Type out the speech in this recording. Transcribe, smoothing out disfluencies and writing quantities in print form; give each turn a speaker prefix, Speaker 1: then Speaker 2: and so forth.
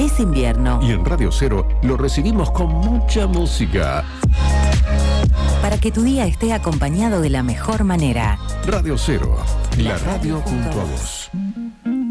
Speaker 1: Es invierno.
Speaker 2: Y en Radio Cero lo recibimos con mucha música.
Speaker 1: Para que tu día esté acompañado de la mejor manera.
Speaker 2: Radio Cero, la radio junto a vos.